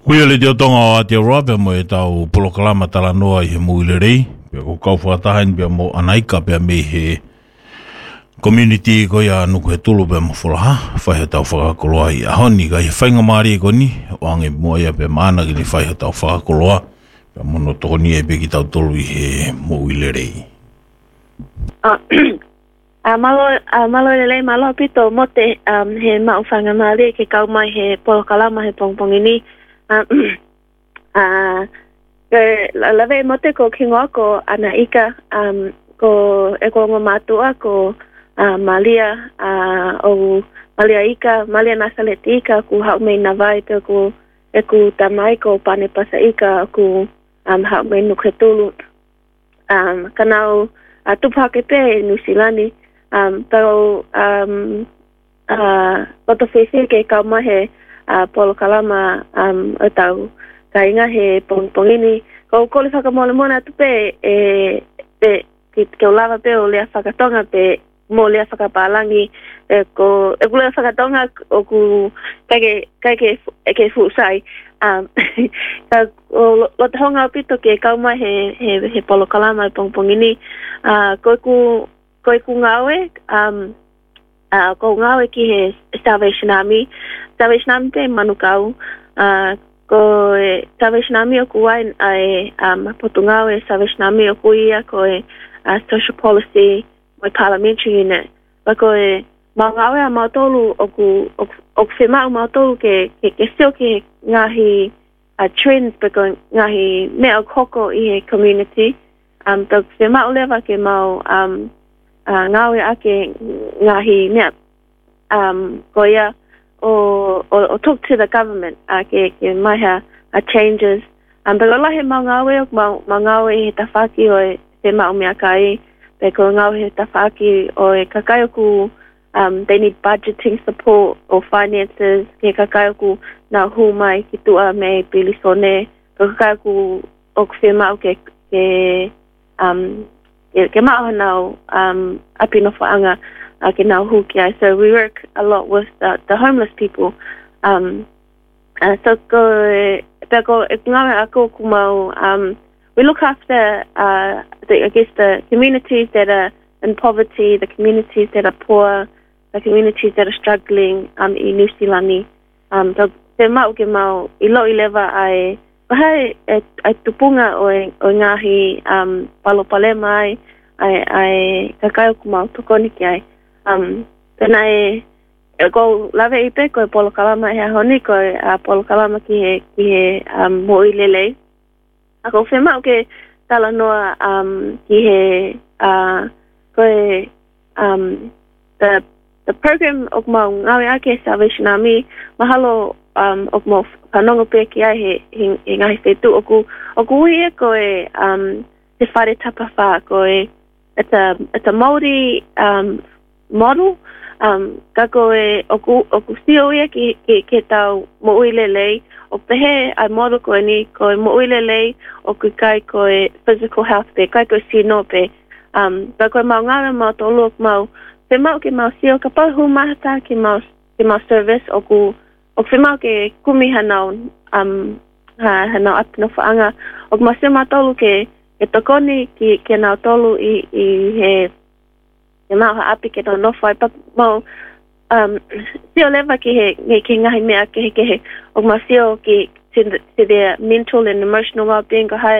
Kuia le te o tonga o te roa mo e tau polokalama tala noa i he muile rei. Pea ko kau whakatahain pea mo anaika pea me he community ko ia nuku he tulu pea mo wholaha. Whai he tau whakakoloa i ahoni ka he whainga maari e koni. O ange mua ia pea maana ki ni whai he tau whakakoloa. Pea mono tokoni e pe ki tau tolu i he muile rei. Malo lelei malo pito mote he maufanga maari ke kau mai he polokalama he pongpongi ni. Lave mote ko kingoa ko ana ika ko eko ngamatua ko Malia o Malia ika Malia nasaleti ika ku hau mei navai te ko eku tamai ko pane pasa ika ku hau mei nuketulu kanau tupake pe nusilani pero koto fesi ke kau mahe polokalama atau kainga he pongpongini ko kole whakamole mona tupe ke ulava pe o lea whakatonga pe mo lea whakapalangi ko e kule whakatonga o ku ke fusai lo te honga pito ke kauma he polokalama pongpongini ko ku ngawe ko ngawe ki he Salvation Army pe manukau ko Salvation Army o kuai ai potungau e Salvation Army o kuia ko social policy my parliamentary unit ko mangawe a mautolu o fema mautolu ke sio ke ngahi trends ko ngahi me o koko i he community to fema leva ke mau ngawe ake ngahi me koia or talk to the government ke mai ha changes but lahi mangawe he tafaki o te mau mea kai pe ko ngawe he tafaki o kakai ku they need budgeting support or finances ke kakai ku na hu mai ki tua me pilisone kakai ku o ke mau ke mau now apino faanga so we work a lot with the homeless people so we look after the communities that are in poverty, the communities that are poor, the communities that are struggling in New Zealand. So te mau ke mau ilo ileva ai tupunga o ngahi palopale mai ai kakai ku mau tokoni ki ai pena ko lave ipe ko polokalama he honi ko polokalama ki he moilele ako fema ke tala noa ki he ko the program of mau ngawe ake Salvation Army mahalo of mo kanongo pe ki ai he ngahi te tu oku ia ko te whare tapawha ko it's a Māori model kako oku sio ia ke tau mo uilelei o pehe ai model ko ni ko mo uilelei o ku kai ko physical health pe kai ko sino pe kako mau ngara mau tolu mau pe mau ke mau sio ka pa hu mahata ke mau service o pe mau ke kumi hanau hanau atno faanga o mau se mau tolu ke tokoni ke nau tolu i he mau api ke no fai pa mau sio leva ke ngahi mea ke o ma sio ke to their mental and emotional well-being ko hai